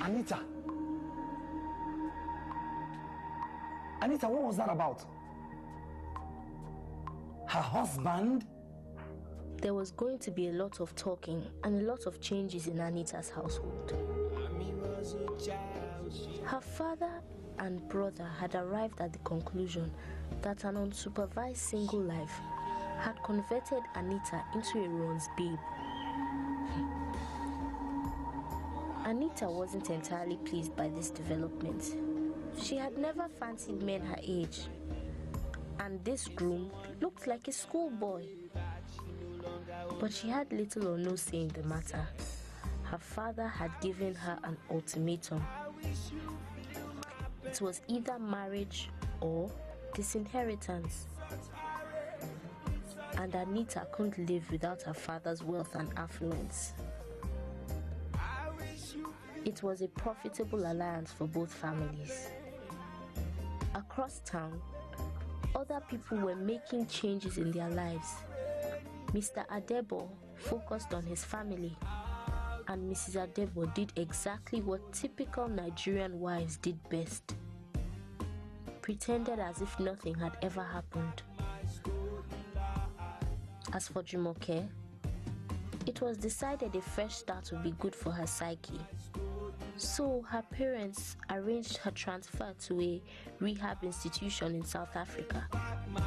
Anita, what was that about? Her husband? There was going to be a lot of talking and a lot of changes in Anita's household. Her father and brother had arrived at the conclusion that an unsupervised single life had converted Anita into a runs babe. Anita wasn't entirely pleased by this development. She had never fancied men her age, and this groom looked like a schoolboy. But she had little or no say in the matter. Her father had given her an ultimatum. It was either marriage or disinheritance. And Anita couldn't live without her father's wealth and affluence. It was a profitable alliance for both families. Across town, other people were making changes in their lives. Mr. Adebo focused on his family, and Mrs. Adebo did exactly what typical Nigerian wives did best: pretended as if nothing had ever happened. As for Jumoke, it was decided a fresh start would be good for her psyche. So her parents arranged her transfer to a rehab institution in South Africa.